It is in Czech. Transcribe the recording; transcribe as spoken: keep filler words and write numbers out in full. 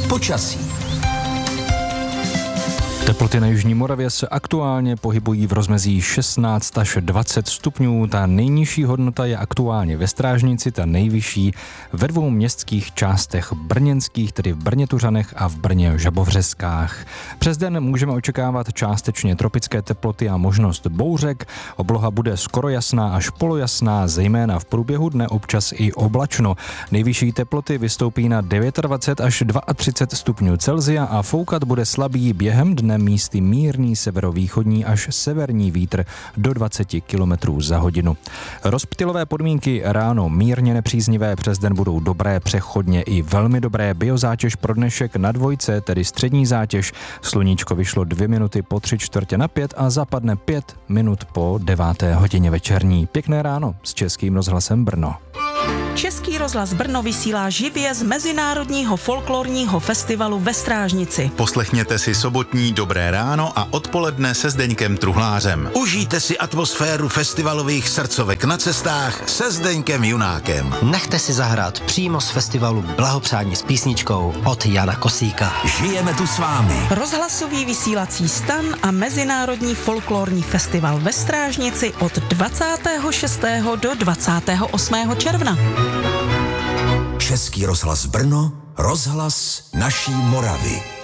Počasí. Teploty na jižní Moravě se aktuálně pohybují v rozmezí šestnáct až dvacet stupňů. Ta nejnižší hodnota je aktuálně ve Strážnici, ta nejvyšší ve dvou městských částech brněnských, tedy v Brně-Tuřanech a v Brně-Žabovřeskách. Přes den můžeme očekávat částečně tropické teploty a možnost bouřek. Obloha bude skoro jasná až polojasná, zejména v průběhu dne občas i oblačno. Nejvyšší teploty vystoupí na dvacet devět až třicet dva stupňů Celsia a foukat bude slabý během dne místy mírný severovýchodní až severní vítr do dvacet kilometrů za hodinu. Rozptylové podmínky ráno mírně nepříznivé, přes den budou dobré, přechodně i velmi dobré. Biozátěž pro dnešek na dvojce, tedy střední zátěž. Sluníčko vyšlo dvě minuty po tři čtvrtě na pět a zapadne pět minut po deváté hodině večerní. Pěkné ráno s Českým rozhlasem Brno. Český rozhlas Brno vysílá živě z Mezinárodního folklorního festivalu ve Strážnici. Poslechněte si sobotní Dobré ráno a odpoledne se Zdeňkem Truhlářem. Užijte si atmosféru festivalových srdcovek na cestách se Zdeňkem Junákem. Nechte si zahrát přímo z festivalu blahopřání s písničkou od Jana Kosíka. Žijeme tu s vámi. Rozhlasový vysílací stan a Mezinárodní folklorní festival ve Strážnici od dvacátého šestého do dvacátého osmého června. Český rozhlas Brno, rozhlas naší Moravy.